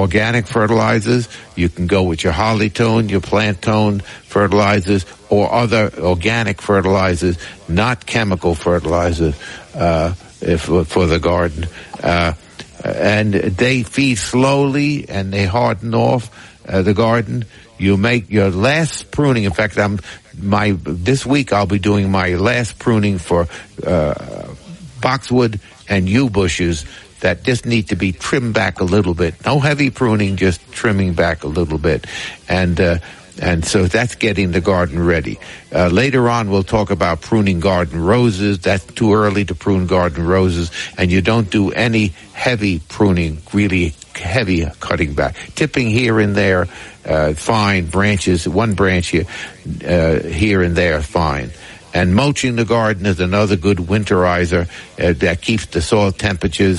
organic fertilizers. You can go with your Holly-tone, your plant-tone fertilizers, or other organic fertilizers, not chemical fertilizers, for the garden. And they feed slowly and they harden off the garden. You make your last pruning. In fact, this week I'll be doing my last pruning for boxwood and yew bushes that just need to be trimmed back a little bit. No heavy pruning, just trimming back a little bit. And so that's getting the garden ready. Later on, we'll talk about pruning garden roses. That's too early to prune garden roses. And you don't do any heavy pruning, really heavy cutting back. Tipping here and there, fine. Branches, one branch here and there, fine. And mulching the garden is another good winterizer that keeps the soil temperatures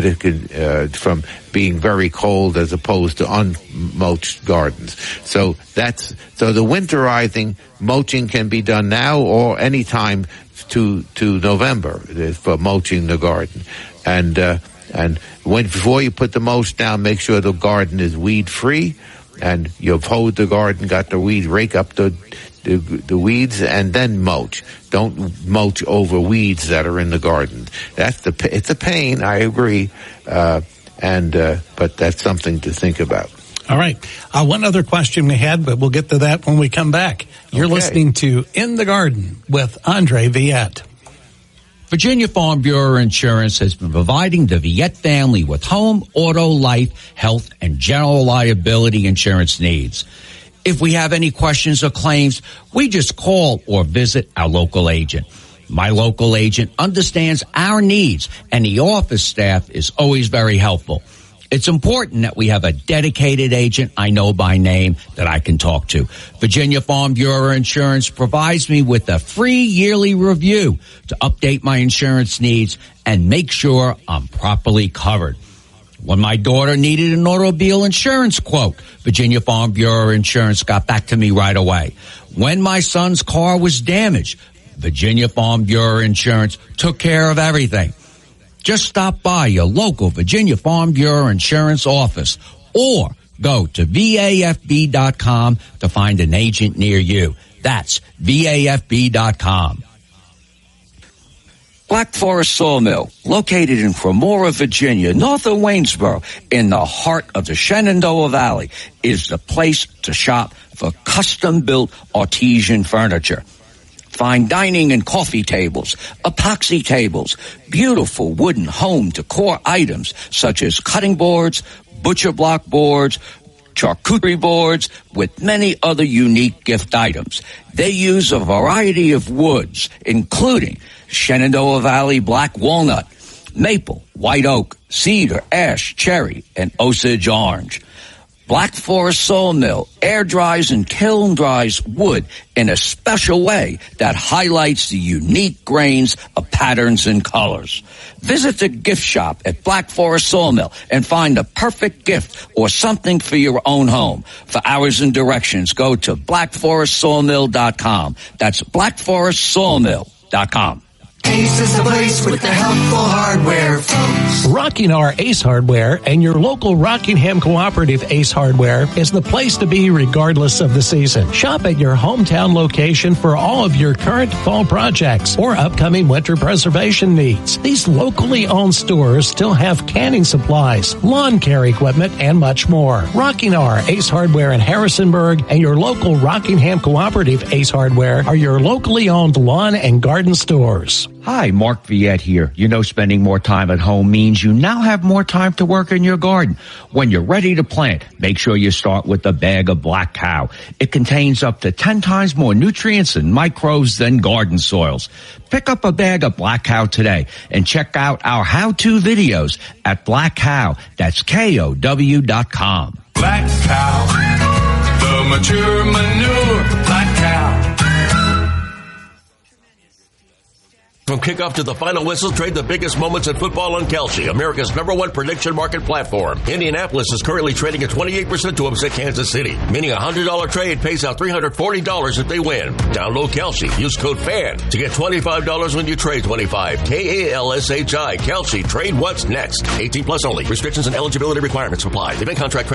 from being very cold as opposed to unmulched gardens. So the winterizing, mulching can be done now or any time to November for mulching the garden. And before you put the mulch down, make sure the garden is weed free, and you've hoed the garden, got the weeds, rake up the weeds, and then mulch. Don't mulch over weeds that are in the garden. It's a pain, I agree, but that's something to think about. All right. One other question we had, but we'll get to that when we come back. You're listening to In the Garden with Andre Viette. Virginia Farm Bureau Insurance has been providing the Viette family with home, auto, life, health, and general liability insurance needs. If we have any questions or claims, we just call or visit our local agent. My local agent understands our needs, and the office staff is always very helpful. It's important that we have a dedicated agent I know by name that I can talk to. Virginia Farm Bureau Insurance provides me with a free yearly review to update my insurance needs and make sure I'm properly covered. When my daughter needed an automobile insurance quote, Virginia Farm Bureau Insurance got back to me right away. When my son's car was damaged, Virginia Farm Bureau Insurance took care of everything. Just stop by your local Virginia Farm Bureau Insurance office or go to VAFB.com to find an agent near you. That's VAFB.com. Black Forest Sawmill, located in Cremora, Virginia, north of Waynesboro, in the heart of the Shenandoah Valley, is the place to shop for custom-built artesian furniture. Fine dining and coffee tables, epoxy tables, beautiful wooden home decor items such as cutting boards, butcher block boards, charcuterie boards, with many other unique gift items. They use a variety of woods, including Shenandoah Valley black walnut, maple, white oak, cedar, ash, cherry, and Osage orange. Black Forest Sawmill air dries and kiln dries wood in a special way that highlights the unique grains of patterns and colors. Visit the gift shop at Black Forest Sawmill and find the perfect gift or something for your own home. For hours and directions, go to blackforestsawmill.com. That's blackforestsawmill.com. Ace is the place with the helpful hardware, folks. Rockingham Ace Hardware and your local Rockingham Cooperative Ace Hardware is the place to be regardless of the season. Shop at your hometown location for all of your current fall projects or upcoming winter preservation needs. These locally owned stores still have canning supplies, lawn care equipment, and much more. Rockingham Ace Hardware in Harrisonburg and your local Rockingham Cooperative Ace Hardware are your locally owned lawn and garden stores. Hi, Mark Viette here. You know, spending more time at home means you now have more time to work in your garden. When you're ready to plant, make sure you start with a bag of Black Cow. It contains up to 10 times more nutrients and microbes than garden soils. Pick up a bag of Black Cow today and check out our how-to videos at Black Cow. That's KOW.com. Black Cow, the mature manure, Black Cow. From kickoff to the final whistle, trade the biggest moments in football on Kalshi, America's #1 prediction market platform. Indianapolis is currently trading at 28% to upset Kansas City, meaning a $100 trade pays out $340 if they win. Download Kalshi. Use code FAN to get $25 when you trade 25. KALSHI. Kalshi. Trade what's next. 18 plus only. Restrictions and eligibility requirements apply. Event contract